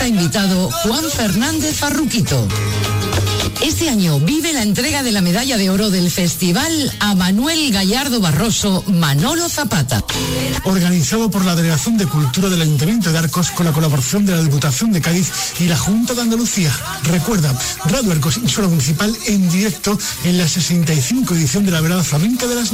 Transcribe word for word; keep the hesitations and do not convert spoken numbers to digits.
invitado Juan Fernández Farruquito. Este año vive la entrega de la medalla de oro del festival a Manuel Gallardo Barroso Manolo Zapata. Organizado por la Delegación de Cultura del Ayuntamiento de Arcos con la colaboración de la Diputación de Cádiz y la Junta de Andalucía. Recuerda, Radio Arcos y Suelo Municipal en directo en la sesenta y cinco edición de la Velada Flamenca de las